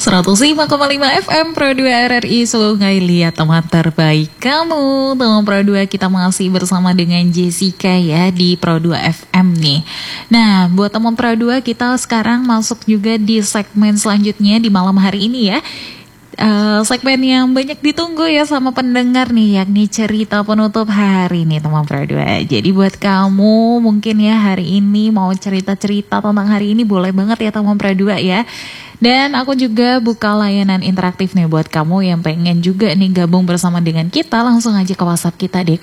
105,5 FM Pro 2 RRI Sungai Liat, teman terbaik kamu. Teman Pro 2, kita masih bersama dengan Jessica ya di Pro 2 FM nih. Nah, buat teman Pro 2, kita sekarang masuk juga di segmen selanjutnya di malam hari ini ya. Segmen yang banyak ditunggu ya sama pendengar nih, yakni cerita penutup hari ini teman Pro 2. Jadi buat kamu mungkin ya hari ini mau cerita-cerita tentang hari ini, boleh banget ya teman Pro 2 ya. Dan aku juga buka layanan interaktif nih buat kamu yang pengen juga nih gabung bersama dengan kita. Langsung aja ke WhatsApp kita di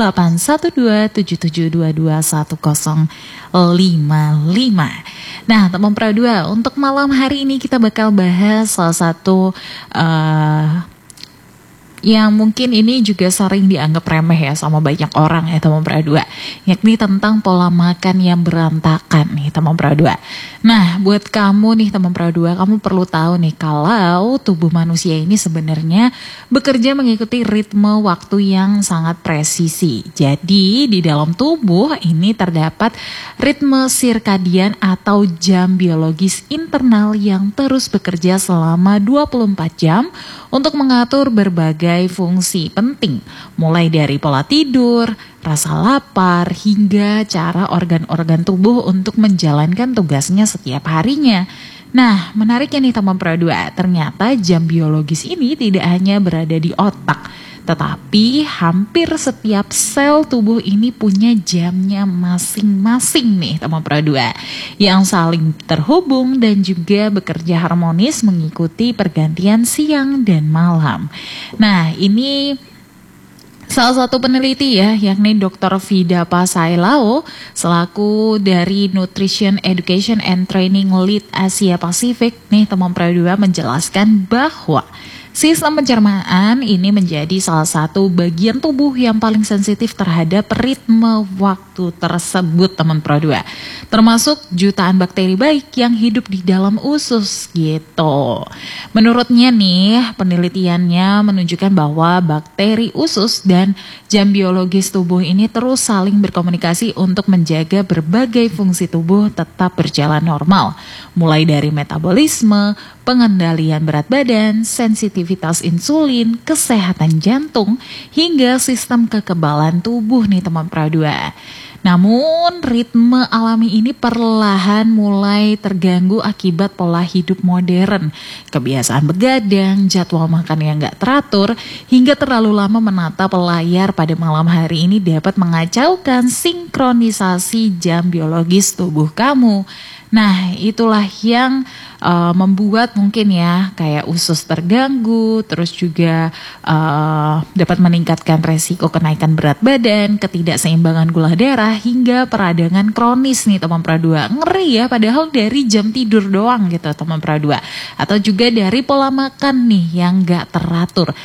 081277221055. Nah teman Pro 2, untuk malam hari ini kita bakal bahas salah satu yang mungkin ini juga sering dianggap remeh ya sama banyak orang ya teman Pro 2, yakni tentang pola makan yang berantakan nih teman Pro 2. Nah buat kamu nih teman Pro 2, kamu perlu tahu nih kalau tubuh manusia ini sebenarnya bekerja mengikuti ritme waktu yang sangat presisi. Jadi di dalam tubuh ini terdapat ritme sirkadian atau jam biologis internal yang terus bekerja selama 24 jam untuk mengatur berbagai fungsi penting, mulai dari pola tidur, rasa lapar, hingga cara organ-organ tubuh untuk menjalankan tugasnya setiap harinya. Nah, menariknya nih teman Pro 2, ternyata jam biologis ini tidak hanya berada di otak, tetapi hampir setiap sel tubuh ini punya jamnya masing-masing nih teman Pro 2, yang saling terhubung dan juga bekerja harmonis mengikuti pergantian siang dan malam. Nah ini salah satu peneliti ya, yakni Dr. Vida Pasailao selaku dari Nutrition Education and Training Lead Asia Pacific nih teman Pro 2 menjelaskan bahwa sistem pencernaan ini menjadi salah satu bagian tubuh yang paling sensitif terhadap ritme waktu tersebut teman Pro 2. Termasuk jutaan bakteri baik yang hidup di dalam usus gitu. Menurutnya nih, penelitiannya menunjukkan bahwa bakteri usus dan jam biologis tubuh ini terus saling berkomunikasi untuk menjaga berbagai fungsi tubuh tetap berjalan normal. Mulai dari metabolisme, pengendalian berat badan, sensitivitas insulin, kesehatan jantung, hingga sistem kekebalan tubuh nih teman Pro 2. Namun ritme alami ini perlahan mulai terganggu akibat pola hidup modern, kebiasaan begadang, jadwal makan yang gak teratur, hingga terlalu lama menatap layar pada malam hari ini dapat mengacaukan sinkronisasi jam biologis tubuh kamu. Nah itulah yang membuat mungkin ya kayak usus terganggu, terus juga dapat meningkatkan resiko kenaikan berat badan, ketidakseimbangan gula darah, hingga peradangan kronis nih teman Pro 2. Ngeri ya, padahal dari jam tidur doang gitu teman Pro 2. Atau juga dari pola makan nih yang gak teratur.